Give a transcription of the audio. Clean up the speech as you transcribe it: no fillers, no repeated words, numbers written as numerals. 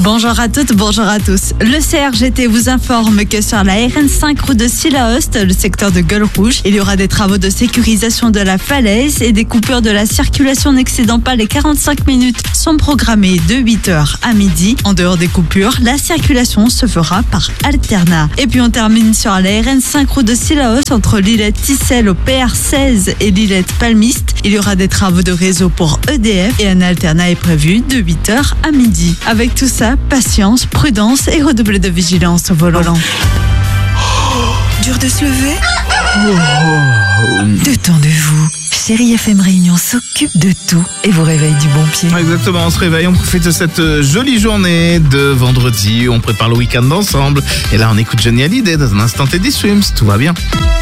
Bonjour à toutes, bonjour à tous. Le CRGT vous informe que sur la RN5 route de Sillaost, le secteur de Gueule Rouge, il y aura des travaux de sécurisation de la falaise et des coupures de la circulation n'excédant pas les 45 minutes sont programmées de 8h à midi. En dehors des coupures, la circulation se fera par alternat. Et puis on termine sur la RN5 route de Sillaost entre Lillette-Tissel au PR16 et Lillette-Palmiste. Il y aura des travaux de réseau pour EDF et un alternat est prévu de 8h à midi. Avec tout ça, patience, prudence et redoubler de vigilance au volant. Dur de se lever. Détendez-vous. Chérie FM Réunion s'occupe de tout et vous réveille du bon pied. Exactement, on se réveille, on profite de cette jolie journée de vendredi, on prépare le week-end ensemble. Et là, on écoute Johnny Hallyday dans un instant Teddy Swims, tout va bien.